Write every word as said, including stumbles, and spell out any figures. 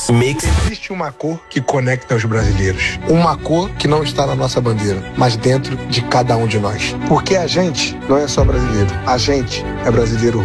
Mix. Existe uma cor que conecta os brasileiros. Uma cor que não está na nossa bandeira, mas dentro de cada um de nós. Porque a gente não é só brasileiro. A gente é brasileiro